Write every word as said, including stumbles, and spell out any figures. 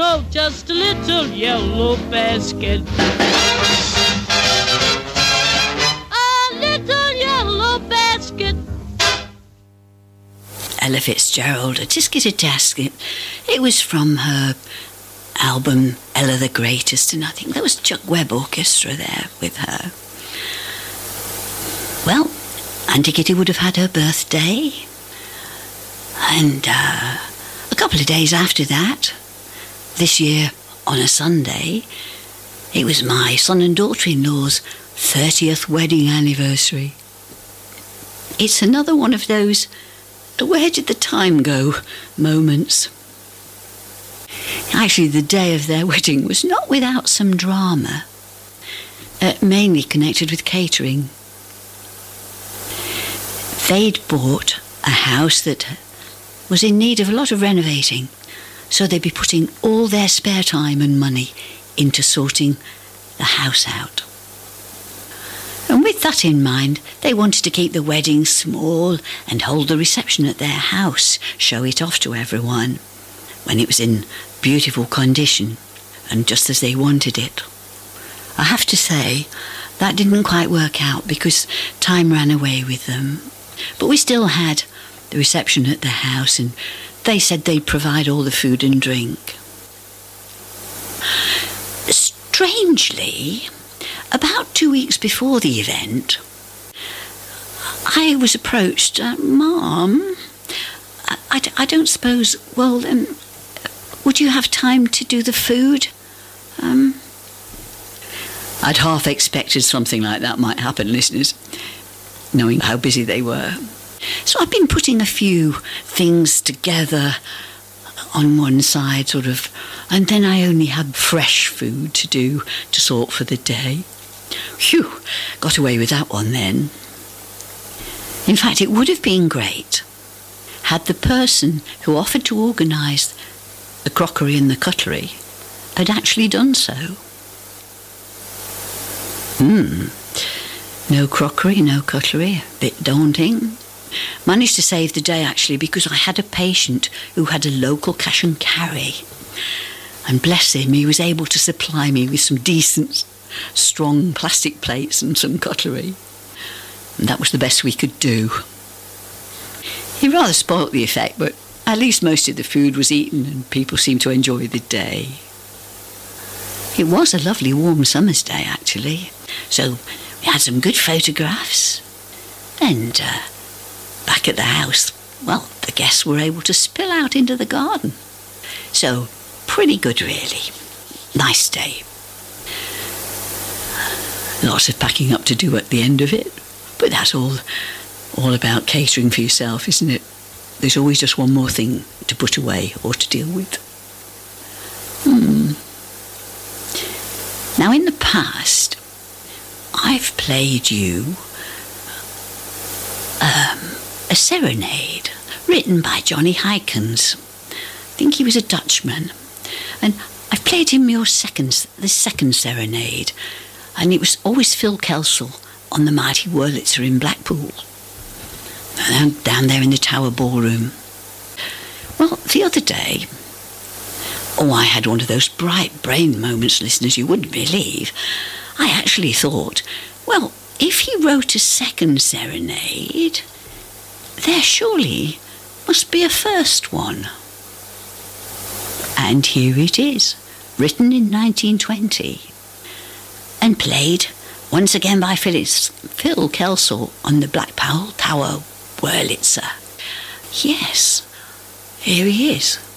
oh, just a little yellow basket. A little yellow basket. Ella Fitzgerald, A Tisket Tasket. It was from her album Ella the Greatest, and I think there was Chuck Webb Orchestra there with her. Well, Auntie Kitty would have had her birthday, and uh, a couple of days after that, this year on a Sunday, it was my son and daughter-in-law's thirtieth wedding anniversary. It's another one of those where did the time go moments. Actually, the day of their wedding was not without some drama, uh, mainly connected with catering. They'd bought a house that was in need of a lot of renovating, so they'd be putting all their spare time and money into sorting the house out. And with that in mind, they wanted to keep the wedding small and hold the reception at their house, show it off to everyone, when it was in beautiful condition and just as they wanted it. I have to say, that didn't quite work out because time ran away with them. But we still had the reception at the house, and they said they'd provide all the food and drink. Strangely, about two weeks before the event, I was approached, uh, Mom, I, I, I don't suppose, well, um, would you have time to do the food? Um, I'd half expected something like that might happen, listeners, knowing how busy they were. So I've been putting a few things together on one side, sort of, and then I only had fresh food to do to sort for the day. Phew, got away with that one then. In fact, it would have been great had the person who offered to organise the crockery and the cutlery had actually done so. Hmm. No crockery, no cutlery, a bit daunting. Managed to save the day, actually, because I had a patient who had a local cash and carry. And bless him, he was able to supply me with some decent, strong plastic plates and some cutlery. And that was the best we could do. He rather spoilt the effect, but at least most of the food was eaten and people seemed to enjoy the day. It was a lovely warm summer's day, actually. So we had some good photographs, and uh, back at the house, well, the guests were able to spill out into the garden. So, pretty good, really. Nice day. Lots of packing up to do at the end of it, but that's all, all about catering for yourself, isn't it? There's always just one more thing to put away or to deal with. Hmm. Now, in the past, I've played you um, a serenade written by Johnny Hykens. I think he was a Dutchman. And I've played him your second, the second serenade, and it was always Phil Kelsall on the Mighty Wurlitzer in Blackpool, down there in the Tower Ballroom. Well, the other day, oh, I had one of those bright brain moments, listeners, you wouldn't believe. I actually thought, well, if he wrote a second serenade, there surely must be a first one. And here it is, written in nineteen twenty, and played once again by Phyllis, Phil Kelsall on the Blackpool Tower Wurlitzer. Yes, here he is.